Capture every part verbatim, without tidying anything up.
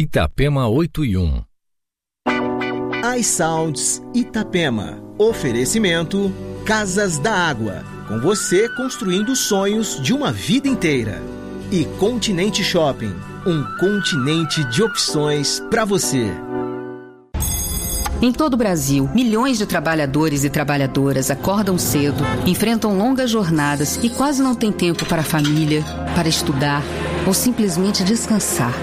Itapema oito e um. iSounds Itapema. Oferecimento Casas da Água. Com você construindo sonhos de uma vida inteira. E Continente Shopping. Um continente de opções para você. Em todo o Brasil, milhões de trabalhadores e trabalhadoras acordam cedo, enfrentam longas jornadas e quase não têm tempo para a família, para estudar ou simplesmente descansar.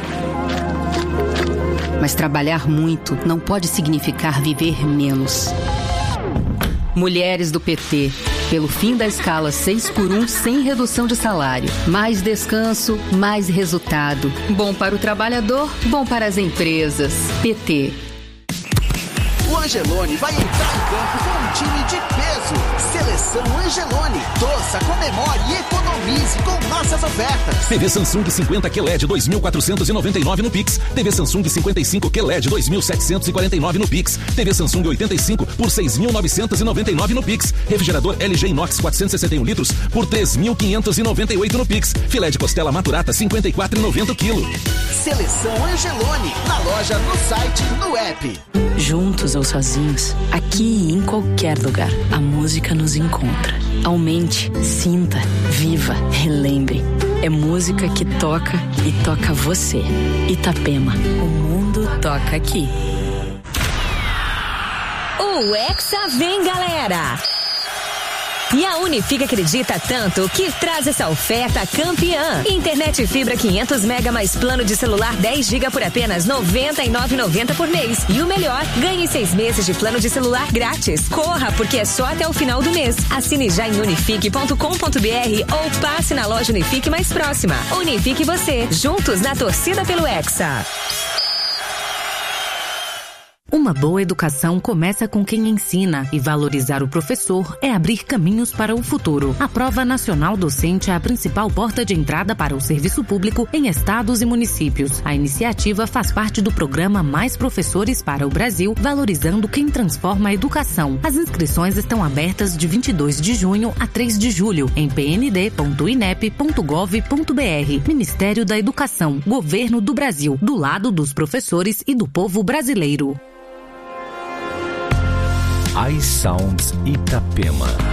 Mas trabalhar muito não pode significar viver menos. Mulheres do P T, pelo fim da escala seis por um sem redução de salário. Mais descanso, mais resultado. Bom para o trabalhador, bom para as empresas. P T. O Angelone vai entrar em campo com um time de peso. Seleção Angelone. Torça, comemore e economize com nossas ofertas. T V Samsung cinquenta Q L E D dois mil quatrocentos e noventa e nove no Pix. T V Samsung cinquenta e cinco Q L E D dois mil setecentos e quarenta e nove no Pix. T V Samsung oitenta e cinco por seis mil novecentos e noventa e nove no Pix. Refrigerador L G Inox quatrocentos e sessenta e um litros por três mil quinhentos e noventa e oito no Pix. Filé de costela Maturata cinquenta e quatro reais e noventa centavos quilo. Seleção Angelone. Na loja, no site, no app. Juntos ou sozinhos, aqui e em qualquer lugar, a música nos encontra. Aumente, sinta, viva, relembre. É música que toca e toca você. Itapema, o mundo toca aqui. O Hexa vem, galera! E a Unifique acredita tanto que traz essa oferta campeã. Internet fibra quinhentos mega mais plano de celular dez gigas por apenas noventa e nove reais e noventa centavos por mês. E o melhor, ganhe seis meses de plano de celular grátis. Corra, porque é só até o final do mês. Assine já em unifique ponto com ponto b r ou passe na loja Unifique mais próxima. Unifique você, juntos na torcida pelo Hexa. Uma boa educação começa com quem ensina, e valorizar o professor é abrir caminhos para o futuro. A Prova Nacional Docente é a principal porta de entrada para o serviço público em estados e municípios. A iniciativa faz parte do programa Mais Professores para o Brasil, valorizando quem transforma a educação. As inscrições estão abertas de vinte e dois de junho a três de julho em p n d ponto inep ponto gov ponto b r. Ministério da Educação, Governo do Brasil, do lado dos professores e do povo brasileiro. iSounds Itapema.